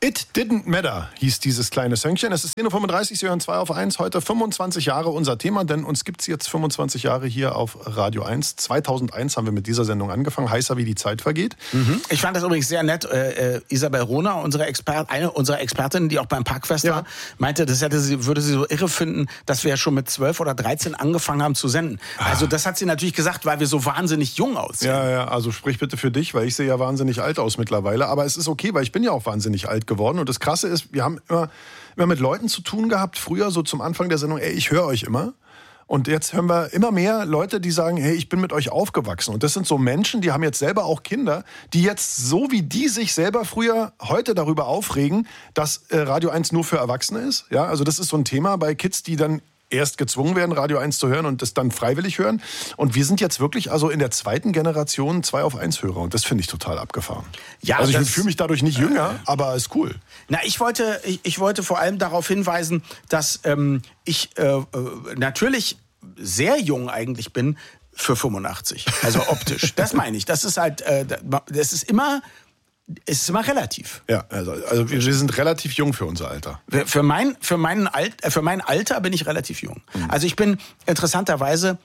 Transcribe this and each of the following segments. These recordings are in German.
It Didn't Matter hieß dieses kleine Söngchen. Es ist 10.35 Uhr, Sie hören 2 auf 1. Heute 25 Jahre unser Thema, denn uns gibt es jetzt 25 Jahre hier auf Radio 1. 2001 haben wir mit dieser Sendung angefangen, heißer wie die Zeit vergeht. Ich fand das übrigens sehr nett. Isabel Rohner, eine unserer Expertinnen, die auch beim Parkfest war, meinte, würde sie so irre finden, dass wir ja schon mit 12 oder 13 angefangen haben zu senden. Also das hat sie natürlich gesagt, weil wir so wahnsinnig jung aussehen. Ja, also sprich bitte für dich, weil ich sehe ja wahnsinnig alt aus mittlerweile. Aber es ist okay, weil ich bin ja auch wahnsinnig alt geworden. Und das Krasse ist, wir haben immer mit Leuten zu tun gehabt, früher so zum Anfang der Sendung, ich höre euch immer. Und jetzt hören wir immer mehr Leute, die sagen, hey, ich bin mit euch aufgewachsen. Und das sind so Menschen, die haben jetzt selber auch Kinder, die jetzt so wie die sich selber früher heute darüber aufregen, dass Radio 1 nur für Erwachsene ist. Ja, also das ist so ein Thema bei Kids, die dann erst gezwungen werden, Radio 1 zu hören und das dann freiwillig hören. Und wir sind jetzt wirklich also in der zweiten Generation 2 auf 1 Hörer. Und das finde ich total abgefahren. Ja, also ich fühle mich dadurch nicht jünger, aber ist cool. Na, ich wollte vor allem darauf hinweisen, dass ich natürlich sehr jung eigentlich bin für 85. Also optisch. Das meine ich. Das ist halt, das ist immer... Es ist immer relativ. Ja, also wir sind relativ jung für unser Alter. Für mein Alter bin ich relativ jung. Also ich bin interessanterweise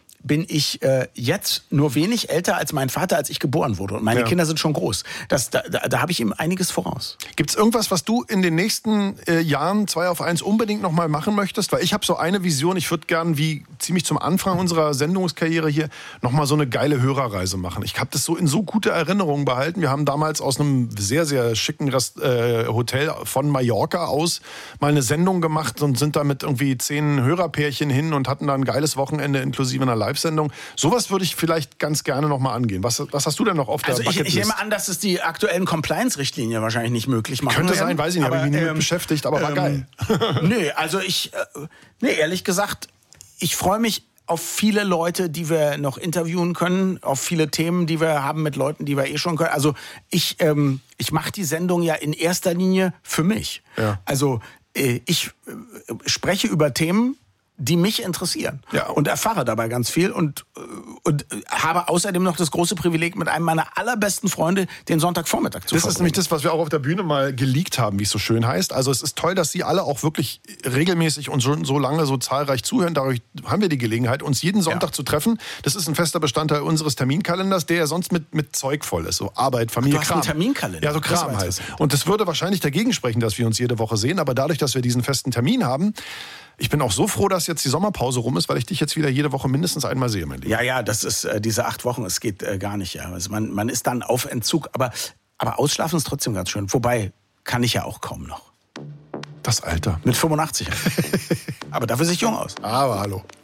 jetzt nur wenig älter als mein Vater, als ich geboren wurde. Und meine Kinder sind schon groß. Da habe ich ihm einiges voraus. Gibt es irgendwas, was du in den nächsten Jahren 2 auf 1 unbedingt noch mal machen möchtest? Weil ich habe so eine Vision, ich würde gern wie ziemlich zum Anfang unserer Sendungskarriere hier noch mal so eine geile Hörerreise machen. Ich habe das so in so gute Erinnerungen behalten. Wir haben damals aus einem sehr, sehr schicken Hotel von Mallorca aus mal eine Sendung gemacht und sind da mit irgendwie 10 Hörerpärchen hin und hatten da ein geiles Wochenende inklusive einer Live-Sendung. Sowas würde ich vielleicht ganz gerne noch mal angehen. Was hast du denn noch auf der Bucketlist? Ich nehme an, dass es die aktuellen Compliance-Richtlinien wahrscheinlich nicht möglich machen. Könnte sein, weiß ich nicht, habe ich mich nie mit beschäftigt, aber war geil. Ehrlich gesagt, ich freue mich auf viele Leute, die wir noch interviewen können, auf viele Themen, die wir haben mit Leuten, die wir schon können. Also ich mache die Sendung ja in erster Linie für mich. Ja. Also ich spreche über Themen, die mich interessieren und erfahre dabei ganz viel und habe außerdem noch das große Privileg, mit einem meiner allerbesten Freunde den Sonntagvormittag zu verbringen. Das ist nämlich das, was wir auch auf der Bühne mal geleakt haben, wie es so schön heißt. Also es ist toll, dass Sie alle auch wirklich regelmäßig und so lange so zahlreich zuhören. Dadurch haben wir die Gelegenheit, uns jeden Sonntag zu treffen. Das ist ein fester Bestandteil unseres Terminkalenders, der ja sonst mit Zeug voll ist. So Arbeit, Familie, Kram. Du hast einen Terminkalender? Ja, so Kram halt. Und das würde wahrscheinlich dagegen sprechen, dass wir uns jede Woche sehen. Aber dadurch, dass wir diesen festen Termin haben, ich bin auch so froh, dass jetzt die Sommerpause rum ist, weil ich dich jetzt wieder jede Woche mindestens einmal sehe, mein Lieber. Ja, das ist diese 8 Wochen, es geht gar nicht. Ja. Also man ist dann auf Entzug, aber ausschlafen ist trotzdem ganz schön. Wobei, kann ich ja auch kaum noch. Das Alter. Mit 85. Aber dafür sehe ich jung aus. Aber hallo.